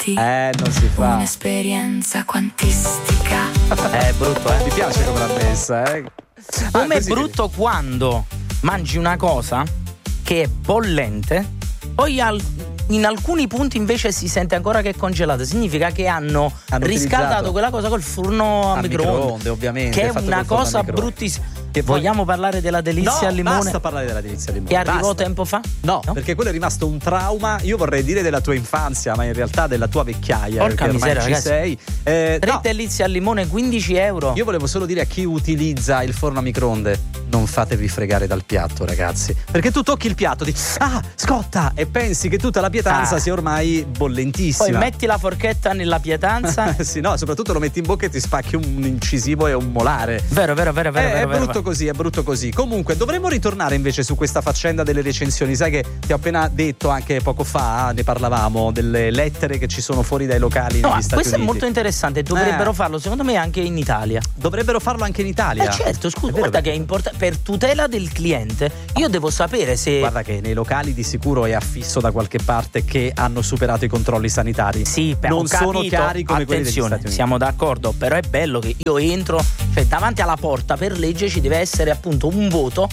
minuti. Non si fa. Un'esperienza quantistica. È brutto, Mi piace come l'ha messa, Come è brutto quando mangi una cosa che è bollente, poi in alcuni punti invece si sente ancora che è congelata. Significa che hanno riscaldato quella cosa col forno a microonde, ovviamente. Che è una cosa bruttissima. Vogliamo parlare della delizia al limone? Basta parlare della delizia al limone. Che arrivò tempo fa? No, perché quello è rimasto un trauma. Io vorrei dire della tua infanzia, ma in realtà della tua vecchiaia. Porca miseria, ci ragazzi. sei. Tre delizie al limone, 15 euro. Io volevo solo dire a chi utilizza il forno a microonde: non fatevi fregare dal piatto, ragazzi. Perché tu tocchi il piatto, dici scotta, e pensi che tutta la pietanza sia ormai bollentissima. Poi metti la forchetta nella pietanza. Sì, no, soprattutto lo metti in bocca e ti spacchi un incisivo e un molare. Vero. È brutto così. Comunque dovremmo ritornare invece su questa faccenda delle recensioni. Sai che ti ho appena detto anche poco fa, ne parlavamo, delle lettere che ci sono fuori dai locali negli Stati questo Uniti. è molto interessante. Dovrebbero farlo secondo me anche in Italia. Dovrebbero farlo anche in Italia. Certo, scusa, guarda che è importante. Per tutela del cliente io devo sapere se... Guarda che nei locali di sicuro è affisso da qualche parte che hanno superato i controlli sanitari. Sì, non sono chiari come quelli degli Stati Uniti. Siamo d'accordo, però è bello che io entro, cioè davanti alla porta per legge ci deve essere appunto un voto.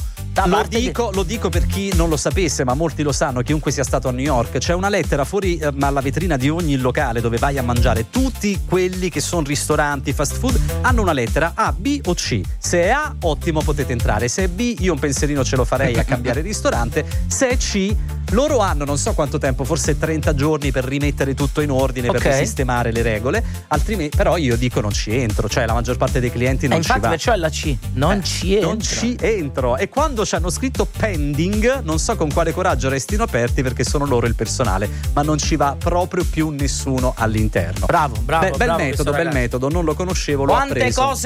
Lo dico per chi non lo sapesse, ma molti lo sanno, chiunque sia stato a New York. C'è una lettera fuori alla vetrina di ogni locale dove vai a mangiare. Tutti quelli che sono ristoranti, fast food, hanno una lettera A, B o C. Se è A, ottimo, potete entrare. Se è B, io un pensierino ce lo farei a cambiare ristorante. Se è C, loro hanno non so quanto tempo, forse 30 giorni per rimettere tutto in ordine, per sistemare le regole. Altrimenti, però io dico non ci entro. Cioè la maggior parte dei clienti non ci va. Infatti perciò è la C. Non ci entro. E quando ci hanno scritto pending, non so con quale coraggio restino aperti, perché sono loro il personale, ma non ci va proprio più nessuno all'interno. Bravo. Bel metodo, non lo conoscevo, l'ho appreso. Quante cose